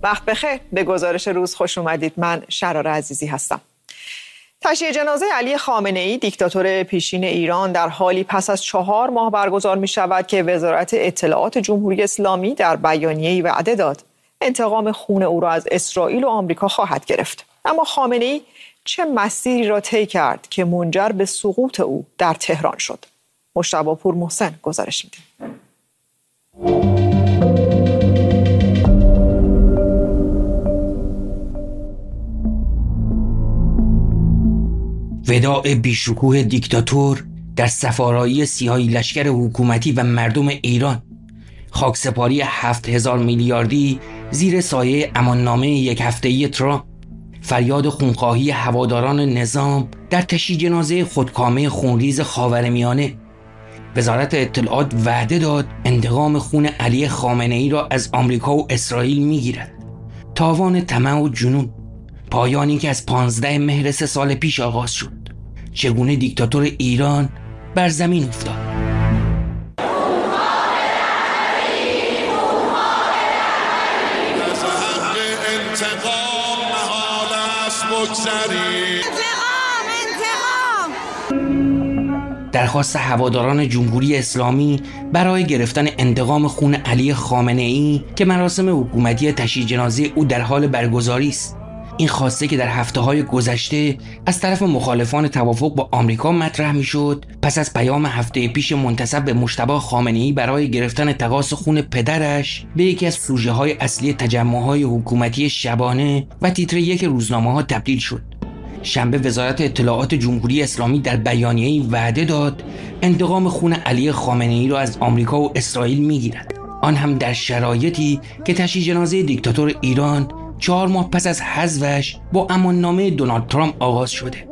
وقت بخیر. به گزارش روز خوش اومدید. من شراره عزیزی هستم. تشییع جنازه علی خامنه‌ای دیکتاتور پیشین ایران در حالی پس از 4 ماه برگزار می شود که وزارت اطلاعات جمهوری اسلامی در بیانیه‌ای وعده داد انتقام خون او را از اسرائیل و آمریکا خواهد گرفت. اما خامنه‌ای چه مسیری را طی کرد که منجر به سقوط او در تهران شد؟ مجتبی پورمحسن گزارش میده. وداع بیشکوه دیکتاتور در سفارایی سیاهی لشکر حکومتی و مردم ایران، خاکسپاری 7000 میلیاردی زیر سایه اماننامه 1 هفته‌ای ترامپ، فریاد خونخواهی هواداران نظام در تشییع جنازه خودکامه خونریز خاورمیانه. وزارت اطلاعات وعده داد انتقام خون علی خامنه‌ای را از آمریکا و اسرائیل میگیرد. تاوان طمع و جنون، پایانی که از 15 مهر 3 سال پیش آغاز شد. چگونه دیکتاتور ایران بر زمین افتاد. درخواست هواداران جمهوری اسلامی برای گرفتن انتقام خون علی خامنه‌ای که مراسم حکومتی تشییع جنازه او در حال برگزاری است. این خواسته که در هفته‌های گذشته از طرف مخالفان توافق با آمریکا مطرح می‌شد، پس از پیام هفته پیش منتسب به مجتبی خامنه‌ای برای گرفتن تقاص خون پدرش به یکی از سوژه‌های اصلی تجمع‌های حکومتی شبانه و تیتر 1 روزنامه‌ها تبدیل شد. شنبه وزارت اطلاعات جمهوری اسلامی در بیانیه‌ای وعده داد انتقام خون علی خامنه‌ای را از آمریکا و اسرائیل می‌گیرد، آن هم در شرایطی که تشییع جنازه دیکتاتور ایران 4 ماه پس از حذفش با اماننامه دونالد ترامپ آغاز شده.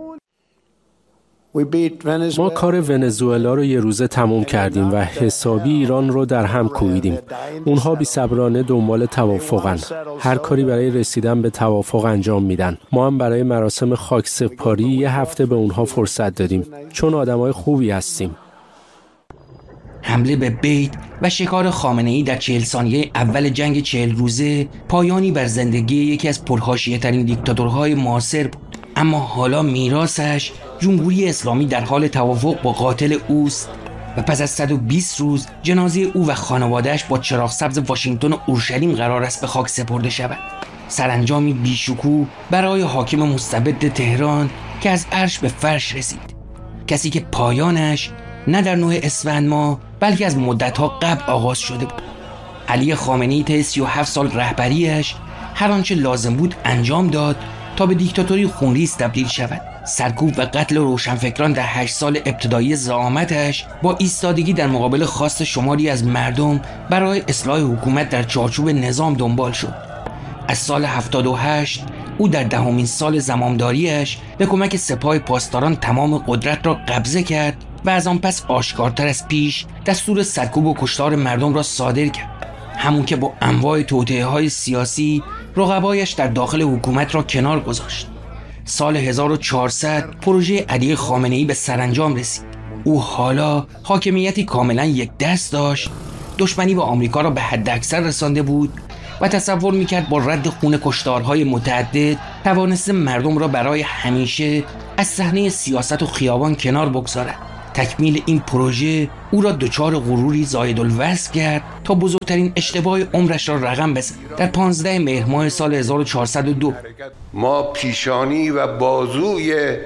ما کار ونزوئلا رو یه روزه تموم کردیم و حسابی ایران رو در هم کوبیدیم. اونها بی‌صبرانه دنبال توافقن. هر کاری برای رسیدن به توافق انجام میدن. ما هم برای مراسم خاکسپاری 1 هفته به اونها فرصت دادیم، چون آدمای خوبی هستیم. حمله به بیت و شکار خامنه‌ای در 40 ثانیه اول جنگ 40 روزه پایانی بر زندگی یکی از پرحاشیه‌ترین دیکتاتورهای معاصر بود. اما حالا میراثش، جمهوری اسلامی در حال توافق با قاتل اوست و پس از 120 روز جنازه او و خانواده‌اش با چراغ سبز واشنگتن و اورشلیم قرار است به خاک سپرده شود. سرانجامی بیشکوه برای حاکم مستبد تهران که از عرش به فرش رسید. کسی که پایانش نه در 9 اسفند ماه بلکه از مدت‌ها قبل آغاز شده بود. علی خامنه‌ای طی 37 سال رهبریش هر آنچه لازم بود انجام داد تا به دیکتاتوری خونریز تبدیل شود. سرکوب و قتل روشنفکران در 8 سال ابتدایی زعامتش با ایستادگی در مقابل خواست شماری از مردم برای اصلاح حکومت در چارچوب نظام دنبال شد. از سال 78 او در 10مین سال زمامداریش به کمک سپاه پاسداران تمام قدرت را قبضه کرد و از آن پس آشکارتر از پیش دستور سرکوب و کشتار مردم را صادر کرد، همون که با انواع توطئه‌های سیاسی رقبایش در داخل حکومت را کنار گذاشت. سال 1400 پروژه علی خامنه‌ای به سرانجام رسید. او حالا حاکمیتی کاملا یک دست داشت، دشمنی با آمریکا را به حد اکثر رسانده بود و تصور میکرد با رد خون کشتارهای متعدد توانسته مردم را برای همیشه از صحنه سیاست و خیابان کنار بگذارد. تکمیل این پروژه او را دچار غروری زایدالوصف کرد تا بزرگترین اشتباه عمرش را رقم بزند. در 15 مهر ماه سال 1402 ما پیشانی و بازوی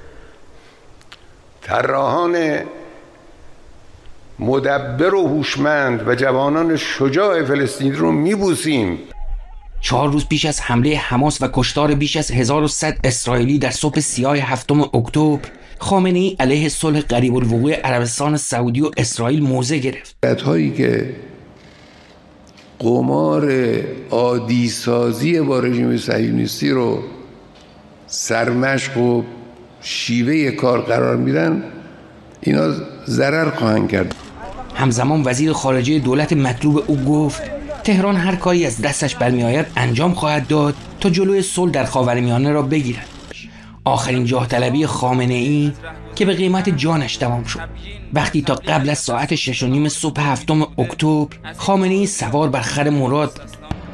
طراحان مدبر و هوشمند و جوانان شجاع فلسطین رو میبوسیم. 4 روز پیش از حمله حماس و کشتار بیش از 1100 اسرائیلی در صبح سیاه 7 اکتبر، خامنه‌ای علیه صلح قریب الوقوع عربستان سعودی و اسرائیل موضع گرفت. هایی که قمار عادی سازی با رژیم صهیونیستی رو سرمشق و شیوه کار قرار میدن، اینا ضرر خواهند کرد. همزمان وزیر خارجه دولت مطلوب او گفت تهران هر کاری از دستش برمیآید انجام خواهد داد تا جلوی صلح در خاورمیانه را بگیرد. آخرین جاه طلبی خامنه‌ای که به قیمت جانش تمام شد وقتی تا قبل از ساعت 6:30 صبح 7 اکتبر خامنه‌ای سوار بر خر مراد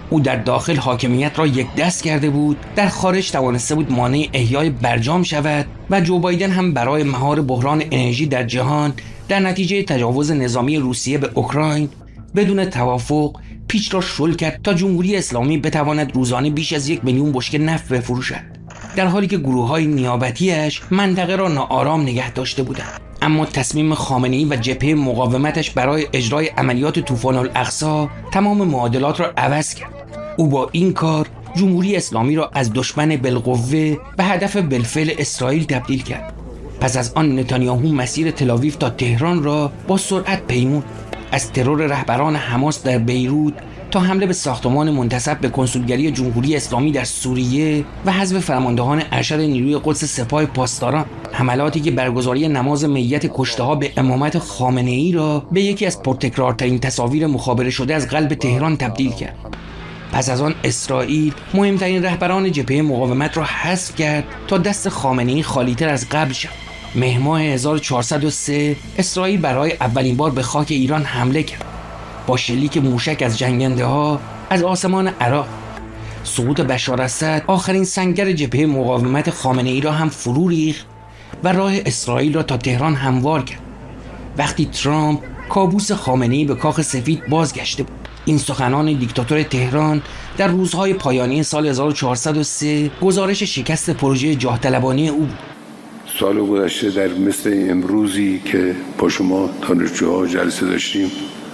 او در داخل حاکمیت را یک دست کرده بود، در خارج توانسته بود مانع احیای برجام شود و جو بایدن هم برای مهار بحران انرژی در جهان در نتیجه تجاوز نظامی روسیه به اوکراین بدون توافق پیچ را شل کرد تا جمهوری اسلامی بتواند روزانه بیش از 1 میلیون بشکه نفت بفروشد، در حالی که گروه‌های نیابتی‌اش منطقه را ناآرام نگه داشته بودند. اما تصمیم خامنه‌ای و جبهه مقاومتش برای اجرای عملیات طوفان الاقصی تمام معادلات را عوض کرد. او با این کار جمهوری اسلامی را از دشمن بالقوه به هدف بالفعل اسرائیل تبدیل کرد. پس از آن نتانیاهو مسیر تل‌آویو تا تهران را با سرعت پیمود. از ترور رهبران حماس در بیروت تا حمله به ساختمان منتسب به کنسولگری جمهوری اسلامی در سوریه و حذف فرماندهان ارشد نیروی قدس سپاه پاسداران، حملاتی که برگزاری نماز میت کشته‌ها به امامت خامنه‌ای را به یکی از پرتکرارترین تصاویر مخابره شده از قلب تهران تبدیل کرد. پس از آن اسرائیل مهمترین رهبران جبهه مقاومت را حذف کرد تا دست خامنه‌ای خالی‌تر از قبل شد. مهر 1403 اسرائیل برای اولین بار به خاک ایران حمله کرد با شلیک موشک از جنگنده‌ها از آسمان عراق. سقوط بشار اسد آخرین سنگر جبهه مقاومت خامنه‌ای را هم فرو ریخت و راه اسرائیل را تا تهران هموار کرد. وقتی ترامپ کابوس خامنه‌ای به کاخ سفید بازگشته بود، این سخنان دیکتاتور تهران در روزهای پایانی سال 1403 گزارش شکست پروژه جاه طلبانه او بود. سال گذشته در مثل امروزی که با شما دانشجوها جلسه داشتیم،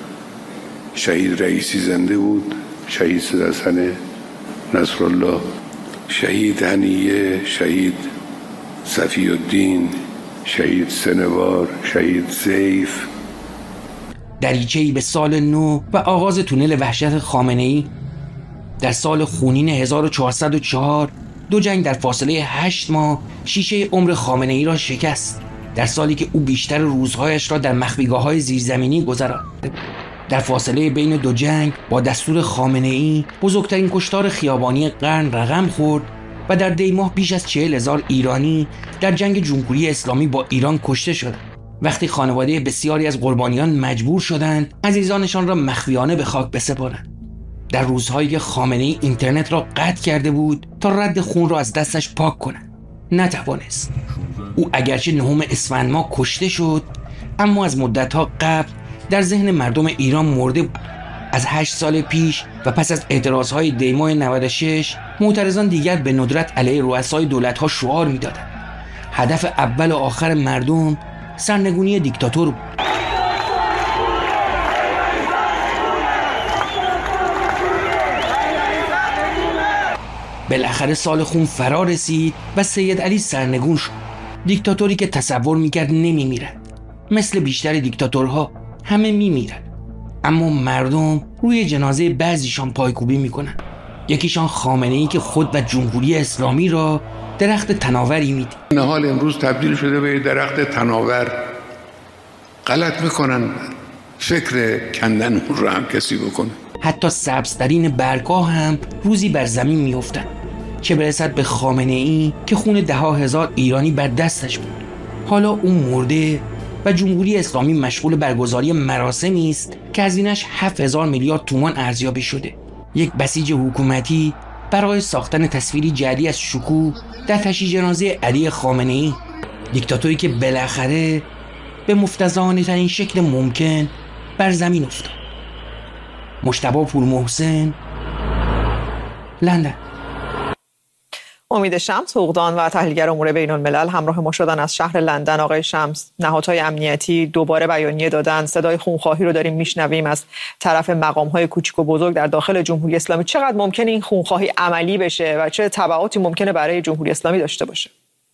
شهید رئیسی زنده بود، شهید سیدحسن نصرالله، شهید هنیه، شهید صفی الدین، شهید سنوار، شهید سیف. دریچه‌ای به سال نو و آغاز تونل وحشت خامنه‌ای. در سال خونین 1404 دو جنگ در فاصله 8 ماه شیشه عمر خامنه‌ای را شکست، در سالی که او بیشتر روزهایش را در مخفیگاه‌های زیرزمینی گذراند. در فاصله بین دو جنگ با دستور خامنه‌ای بزرگترین کشتار خیابانی قرن رقم خورد و در دی ماه بیش از 40,000 ایرانی در جنگ جمهوری اسلامی با ایران کشته شدند. وقتی خانواده بسیاری از قربانیان مجبور شدند عزیزانشان را مخفیانه به خاک بسپارند. در روزهایی که خامنه‌ای اینترنت را قطع کرده بود تا رد خون را از دستش پاک کند، نتوانست. او اگرچه 9 اسفند ماه کشته شد، اما از مدت‌ها قبل در ذهن مردم ایران مرده بود. از 8 سال پیش و پس از اعتراضهای دی ماه 96 معترضان دیگر به ندرت علیه رؤسای دولت‌ها شعار می‌دادند. هدف اول و آخر مردم سرنگونی دیکتاتور بود. بالاخره سال خون فرا رسید و سید علی سرنگون شد. دیکتاتوری که تصور میکرد نمیمیرد. مثل بیشتر دیکتاتورها همه میمیرد، اما مردم روی جنازه بعضیشان پایکوبی میکنن. یکیشان خامنه‌ای که خود و جمهوری اسلامی را درخت تناوری میدید. این حال امروز تبدیل شده به درخت تناور. غلط میکنن فکر کندن اون رو هم کسی بکنه. حتی سبزترین برگ‌ها هم روزی بر زمین میافتند، چه برسد به خامنه‌ای که خون 10,000 ایرانی بر دستش بود. حالا اون مرده و جمهوری اسلامی مشغول برگزاری مراسمی است که هزینه‌اش 7,000 میلیارد تومان ارزیابی شده. یک بسیج حکومتی برای ساختن تصویری جعلی از شکوه در تشییع جنازه علی خامنه‌ای، دیکتاتوری که بالاخره به مفتضحانه ترین شکل ممکن بر زمین افتاد. مجتبی پورمحسن، لندن. امید شمس، حقوقدان و تحلیلگر امور بین الملل همراه ما شدن از شهر لندن. آقای شمس، نهادهای امنیتی دوباره بیانیه دادن، صدای خونخواهی رو داریم میشنویم از طرف مقام‌های کوچک و بزرگ در داخل جمهوری اسلامی. چقدر ممکنه این خونخواهی عملی بشه و چه تبعاتی ممکنه برای جمهوری اسلامی داشته باشه؟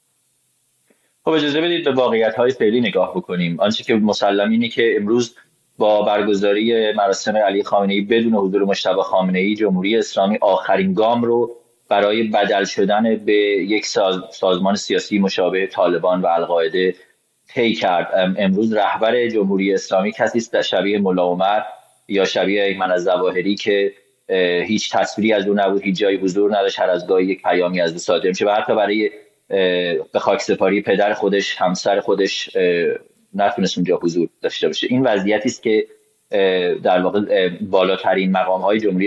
خب اجازه بدید به واقعیت‌های فعلی نگاه بکنیم. آنچه که مسلم اینه که امروز با برگزاری مراسم علی خامنه‌ای بدون حضور مجتبی خامنه‌ای، جمهوری اسلامی آخرین گام رو برای بدل شدن به یک سازمان سیاسی مشابه طالبان و القاعده طی کرد. امروز رهبر جمهوری اسلامی کسی است شبیه ملا عمر یا شبیه ایمن الظواهری که هیچ تصویری از اون نبود، هیچ جایی حضور نداشت، هر از گاهی یک پیامی از او صادر میشه و حتی برای به خاک سپاری پدر خودش، همسر خودش نتونست اونجا حضور داشته باشه. این وضعیتی است که در واقع بالاترین مقام‌های جمهوری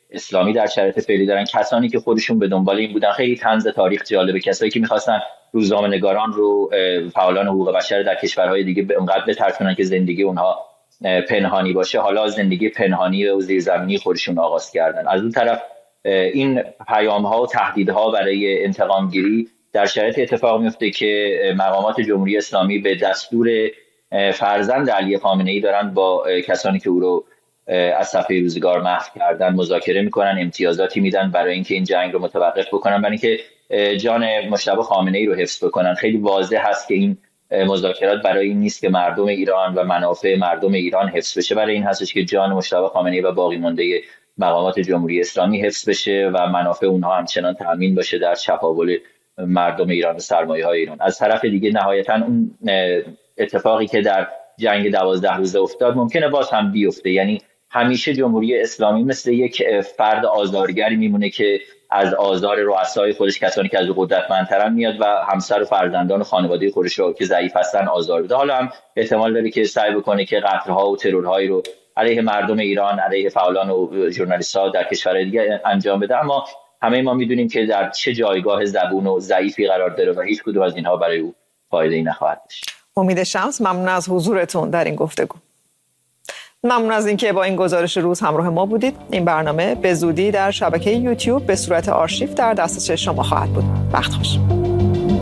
اسلامی در شرایط فعلی دارن. کسانی که خودشون به دنبال این بودن، خیلی طنز تاریخ جالبه، کسایی که می‌خواستن روزنامه‌نگاران رو، فعالان حقوق بشر در کشورهای دیگه به اونقدر بترسونن که زندگی اونها پنهانی باشه، حالا زندگی پنهانی و زیرزمینی خودشون آغاز کردن. از اون طرف این پیام‌ها و تهدیدها برای انتقام گیری در شرایط اتفاق میفته که مقامات جمهوری اسلامی به دستور فرزند علی خامنه‌ای دارن با کسانی که او رو از صفحه روزگار محو کردن مذاکره میکنن، امتیازاتی میدن برای اینکه این جنگ رو متوقف بکنن، برای اینکه جان مجتبی خامنه‌ای رو حفظ بکنن. خیلی واضح هست که این مذاکرات برای این نیست که مردم ایران و منافع مردم ایران حفظ بشه، برای این هستش که جان مجتبی خامنه‌ای و باقی مانده مقامات جمهوری اسلامی حفظ بشه و منافع اونها همچنان تامین باشه در چپاول مردم ایران و سرمایه‌های ایران. از طرف دیگه نهایتاً اون اتفاقی که در جنگ 12 روزه افتاد ممکنه باز هم بیفته. یعنی همیشه جمهوری اسلامی مثل یک فرد آزارگری میمونه که از آزار رؤسای خودش، کسانی که از او قدرتمندترن، میاد و همسر و فرزندان و خانواده خودش رو که ضعیف هستن آزار بده. حالا هم احتمال داره که سعی بکنه که قتل‌ها و ترورهایی رو علیه مردم ایران، علیه فعالان و ژورنالیست‌ها در کشورهای دیگه انجام بده. اما همه ما میدونیم که در چه جایگاه زبون و ضعیفی قرار داره و هیچ کدوم از اینها برای او فایده‌ای نخواهد داشت. امید شمس، ممنون از حضورتون در این گفتگو. ممنون از اینکه با این گزارش روز همراه ما بودید. این برنامه به زودی در شبکه یوتیوب به صورت آرشیو در دسترس شما خواهد بود. وقت خوش.